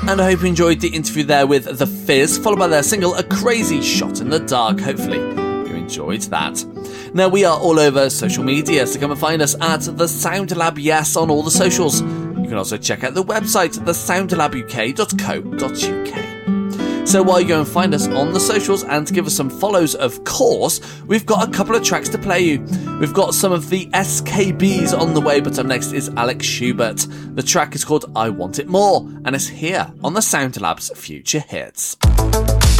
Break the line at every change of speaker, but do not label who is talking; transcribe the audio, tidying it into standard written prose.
And I hope you enjoyed the interview there with The Fizz, followed by their single A Crazy Shot in the Dark. Hopefully you enjoyed that. Now, we are all over social media, so come and find us at The Sound Lab Yes on all the socials. You can also check out the website, thesoundlabuk.co.uk. So while you go and find us on the socials and give us some follows, of course, we've got a couple of tracks to play you. We've got some of the SKBs on the way, but up next is Alex Schubert. The track is called I Want It More, and it's here on the Sound Lab's Future Hits.